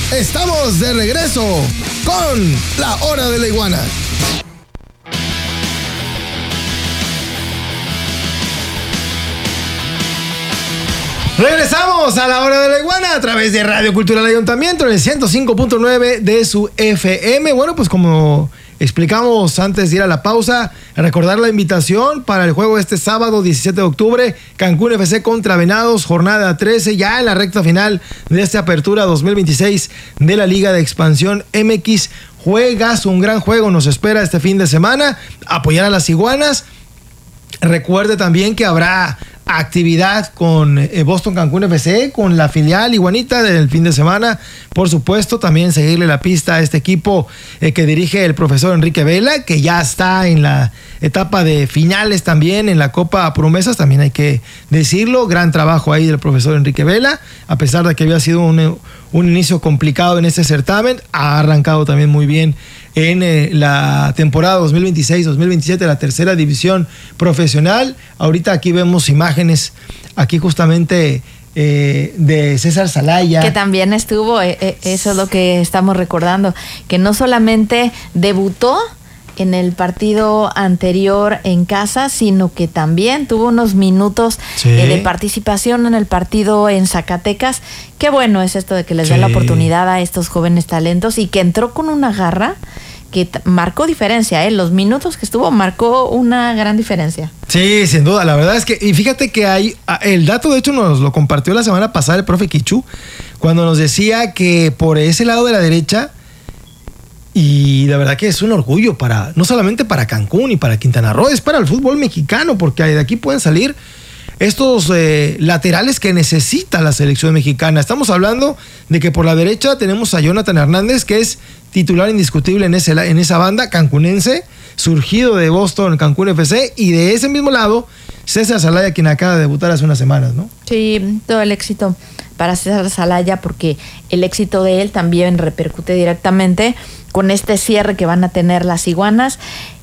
Estamos de regreso con La Hora de la Iguana. Regresamos a La Hora de la Iguana a través de Radio Cultural Ayuntamiento en el 105.9 de su FM. Bueno, pues como explicamos antes de ir a la pausa, recordar la invitación para el juego este sábado 17 de octubre, Cancún FC contra Venados, jornada 13, ya en la recta final de esta apertura 2026 de la Liga de Expansión MX. Juegas, un gran juego nos espera este fin de semana, apoyar a las iguanas. Recuerde también que habrá actividad con Boston Cancún FC, con la filial iguanita del fin de semana. Por supuesto, también seguirle la pista a este equipo que dirige el profesor Enrique Vela, que ya está en la etapa de finales también en la Copa Promesas, también hay que decirlo. Gran trabajo ahí del profesor Enrique Vela, a pesar de que había sido un inicio complicado en este certamen, ha arrancado también muy bien en la temporada 2026-2027 de la tercera división profesional. Ahorita aquí vemos imágenes, aquí justamente de César Salaya. Que también estuvo, eso es lo que estamos recordando, que no solamente debutó en el partido anterior en casa, sino que también tuvo unos minutos de participación en el partido en Zacatecas. Qué bueno es esto de que les den la oportunidad a estos jóvenes talentos y que entró con una garra que marcó diferencia, los minutos que estuvo marcó una gran diferencia. Sí, sin duda, la verdad es que, y fíjate que hay, el dato de hecho nos lo compartió la semana pasada el profe Quichu, cuando nos decía que por ese lado de la derecha, y la verdad que es un orgullo para, no solamente para Cancún y para Quintana Roo, es para el fútbol mexicano, porque de aquí pueden salir estos laterales que necesita la selección mexicana. Estamos hablando de que por la derecha tenemos a Jonathan Hernández, que es titular indiscutible en esa banda cancunense, surgido de Boston Cancún FC, y de ese mismo lado César Salaya, quien acaba de debutar hace unas semanas, ¿no? Sí, todo el éxito para César Salaya, porque el éxito de él también repercute directamente con este cierre que van a tener las iguanas.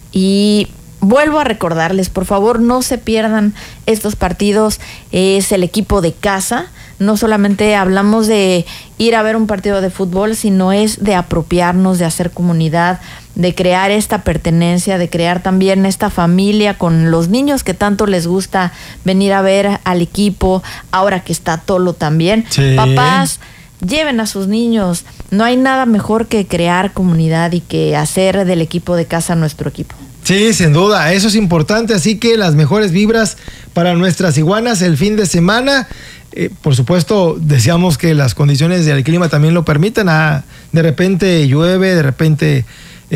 Y vuelvo a recordarles, por favor, no se pierdan estos partidos. Es el equipo de casa. No solamente hablamos de ir a ver un partido de fútbol, sino es de apropiarnos, de hacer comunidad, de crear esta pertenencia, de crear también esta familia con los niños que tanto les gusta venir a ver al equipo, ahora que está Tolo también. Sí. Papás, lleven a sus niños. No hay nada mejor que crear comunidad y que hacer del equipo de casa nuestro equipo. Sí, sin duda, eso es importante, así que las mejores vibras para nuestras iguanas el fin de semana. Por supuesto, deseamos que las condiciones del clima también lo permitan. De repente llueve, de repente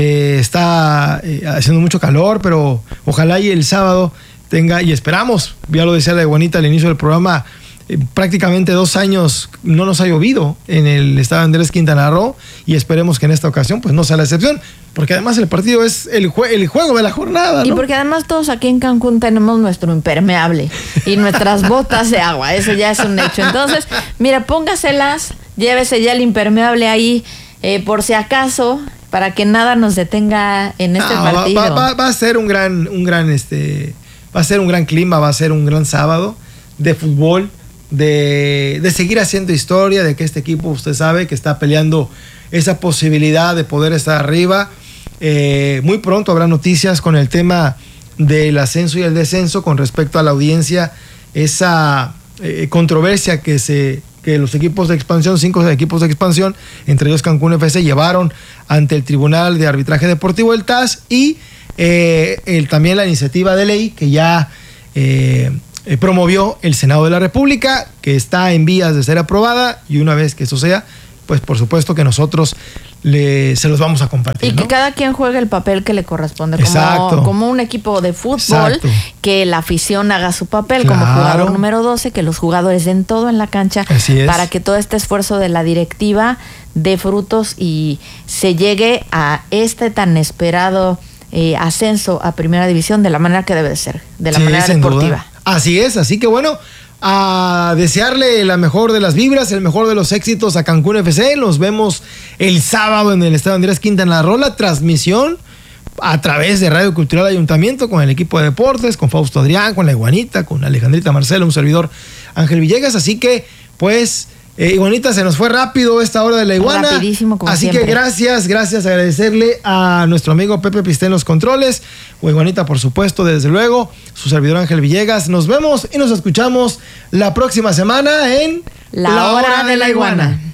está haciendo mucho calor, pero ojalá y el sábado tenga, y esperamos, ya lo decía la iguanita al inicio del programa, prácticamente 2 años no nos ha llovido en el estado Andrés Quintana Roo, y esperemos que en esta ocasión pues no sea la excepción, porque además el partido es el juego de la jornada, ¿no? Y porque además todos aquí en Cancún tenemos nuestro impermeable y nuestras botas de agua, eso ya es un hecho. Entonces, mira, póngaselas, llévese ya el impermeable ahí, por si acaso, para que nada nos detenga en este partido. Va a ser un gran va a ser un gran clima, va a ser un gran sábado de fútbol, de seguir haciendo historia, de que este equipo, usted sabe, que está peleando esa posibilidad de poder estar arriba. Muy pronto habrá noticias con el tema del ascenso y el descenso con respecto a la audiencia, esa controversia que los equipos de expansión, 5 equipos de expansión, entre ellos Cancún FC, llevaron ante el Tribunal de Arbitraje Deportivo, el TAS, y también la iniciativa de ley que ya promovió el Senado de la República, que está en vías de ser aprobada, y una vez que eso sea, pues por supuesto que nosotros se los vamos a compartir. Y que cada quien juegue el papel que le corresponde, como un equipo de fútbol. Exacto. Que la afición haga su papel, claro, como jugador número 12, que los jugadores den todo en la cancha para que todo este esfuerzo de la directiva dé frutos y se llegue a este tan esperado ascenso a Primera División de la manera que debe de ser, de la manera deportiva. Duda. Así es, así que bueno, a desearle la mejor de las vibras, el mejor de los éxitos a Cancún FC. Nos vemos el sábado en el Estadio Andrés Quintana Roo, la transmisión a través de Radio Cultural Ayuntamiento con el equipo de deportes, con Fausto Adrián, con la Iguanita, con Alejandrita Marcelo, un servidor Ángel Villegas. Así que pues Iguanita, se nos fue rápido esta hora de la iguana. Rapidísimo, como así siempre. que gracias, agradecerle a nuestro amigo Pepe Pisté en los controles, o Iguanita, por supuesto, desde luego, su servidor Ángel Villegas. Nos vemos y nos escuchamos la próxima semana en La Hora de la Iguana.